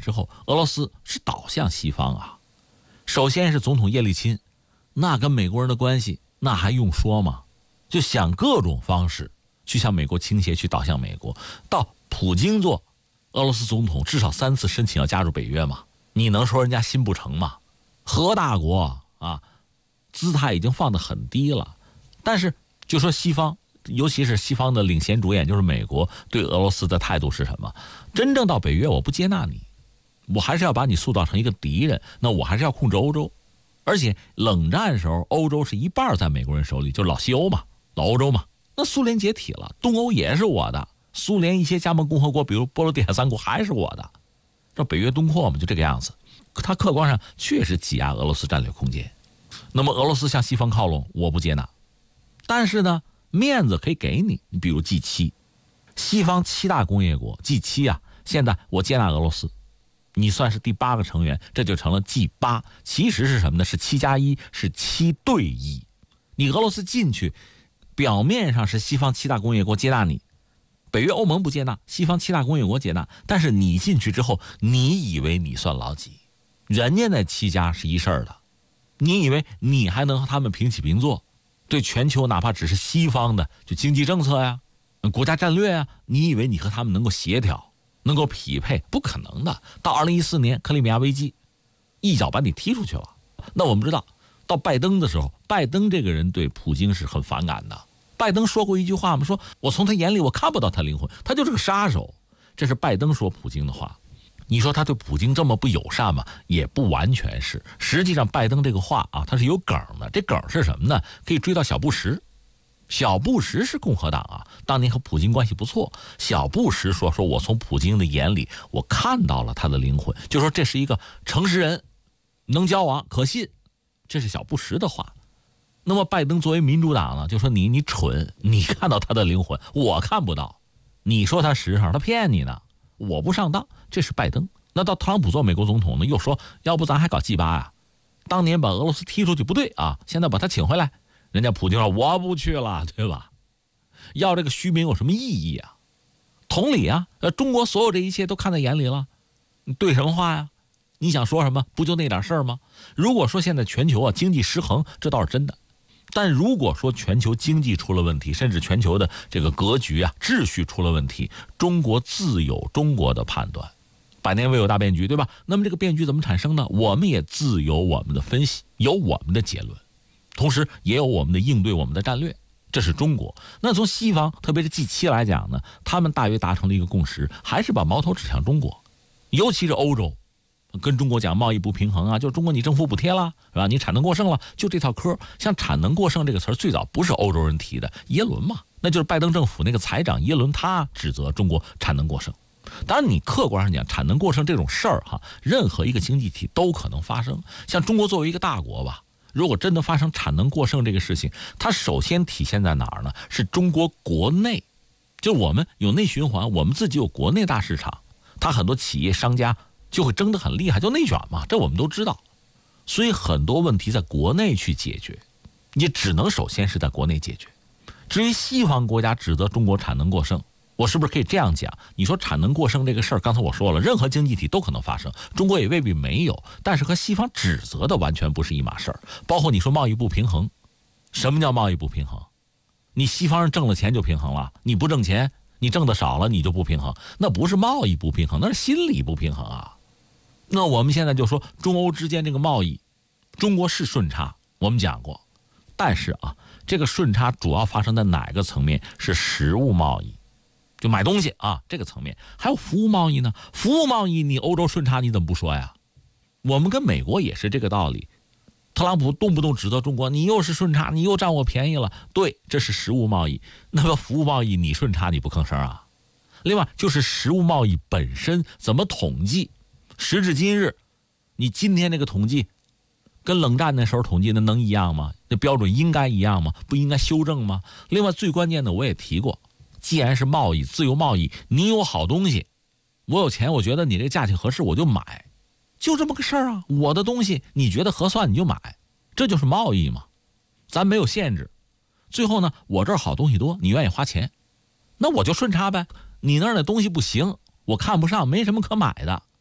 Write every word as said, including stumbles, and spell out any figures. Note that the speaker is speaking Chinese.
之后，俄罗斯是倒向西方啊。首先是总统叶利钦，那跟美国人的关系那还用说吗？就想各种方式去向美国倾斜，去倒向美国。到普京做俄罗斯总统，至少三次申请要加入北约嘛，你能说人家心不成吗？核大国啊，姿态已经放得很低了。但是就说西方，尤其是西方的领衔主演就是美国，对俄罗斯的态度是什么？真正到北约我不接纳你，我还是要把你塑造成一个敌人，那我还是要控制欧洲。而且冷战时候欧洲是一半在美国人手里，就是老西欧嘛，老欧洲嘛。那苏联解体了，东欧也是我的，苏联一些加盟共和国比如波罗的海三国还是我的，这北约东扩嘛，就这个样子。它客观上确实挤压俄罗斯战略空间。那么俄罗斯向西方靠拢我不接纳，但是呢面子可以给你，你比如 G 七， 西方七大工业国 G 七 啊，现在我接纳俄罗斯，你算是第八个成员，这就成了 G 八。 其实是什么呢？是七加一，是七对一。你俄罗斯进去，表面上是西方七大工业国接纳你，北约欧盟不接纳，西方七大工业国接纳，但是你进去之后，你以为你算老几？人家那七家是一事儿的，你以为你还能和他们平起平坐？对全球哪怕只是西方的就经济政策呀、国家战略呀，你以为你和他们能够协调，能够匹配？不可能的。到二零一四年克里米亚危机，一脚把你踢出去了。那我们知道到拜登的时候，拜登这个人对普京是很反感的。拜登说过一句话嘛，说我从他眼里我看不到他灵魂，他就是个杀手。这是拜登说普京的话。你说他对普京这么不友善吗？也不完全是。实际上拜登这个话啊，他是有梗的。这梗是什么呢？可以追到小布什。小布什是共和党啊，当年和普京关系不错。小布什说说我从普京的眼里我看到了他的灵魂，就说这是一个诚实人，能交往可信。这是小布什的话。那么拜登作为民主党呢，就说你你蠢，你看到他的灵魂，我看不到。你说他实诚，他骗你呢，我不上当。这是拜登。那到特朗普做美国总统呢，又说要不咱还搞 G 八啊？当年把俄罗斯踢出去不对啊，现在把他请回来。人家普京说我不去了，对吧？要这个虚名有什么意义啊？同理啊，中国所有这一切都看在眼里了，你对什么话呀？你想说什么？不就那点事儿吗？如果说现在全球啊经济失衡，这倒是真的。但如果说全球经济出了问题，甚至全球的这个格局啊秩序出了问题，中国自有中国的判断。百年未有大变局，对吧？那么这个变局怎么产生呢？我们也自有我们的分析，有我们的结论，同时也有我们的应对，我们的战略。这是中国。那从西方，特别是 G 七 来讲呢，他们大约达成了一个共识，还是把矛头指向中国，尤其是欧洲，跟中国讲贸易不平衡啊，就中国你政府补贴了，是吧？你产能过剩了，就这套嗑。像产能过剩这个词儿，最早不是欧洲人提的，耶伦嘛，那就是拜登政府那个财长耶伦，他指责中国产能过剩。当然你客观上讲，产能过剩这种事儿哈，任何一个经济体都可能发生。像中国作为一个大国吧，如果真的发生产能过剩这个事情，它首先体现在哪儿呢？是中国国内，就我们有内循环，我们自己有国内大市场，它很多企业商家就会争得很厉害，就内卷嘛，这我们都知道。所以很多问题在国内去解决，你只能首先是在国内解决。至于西方国家指责中国产能过剩，我是不是可以这样讲？你说产能过剩这个事儿，刚才我说了，任何经济体都可能发生，中国也未必没有，但是和西方指责的完全不是一码事儿。包括你说贸易不平衡，什么叫贸易不平衡？你西方人挣了钱就平衡了，你不挣钱，你挣的少了你就不平衡，那不是贸易不平衡，那是心理不平衡啊。那我们现在就说中欧之间这个贸易，中国是顺差，我们讲过，但是啊，这个顺差主要发生在哪个层面？是实物贸易，就买东西啊这个层面。还有服务贸易呢，服务贸易你欧洲顺差你怎么不说呀？我们跟美国也是这个道理。特朗普动不动指责中国，你又是顺差，你又占我便宜了。对，这是实物贸易。那么服务贸易你顺差你不吭声啊？另外就是实物贸易本身怎么统计？时至今日，你今天这个统计跟冷战那时候统计的能一样吗？那标准应该一样吗？不应该修正吗？另外最关键的我也提过，既然是贸易，自由贸易，你有好东西，我有钱，我觉得你这价钱合适我就买，就这么个事儿啊。我的东西你觉得合算你就买，这就是贸易嘛，咱没有限制。最后呢，我这儿好东西多，你愿意花钱，那我就顺差呗。你那儿的东西不行，我看不上，没什么可买的，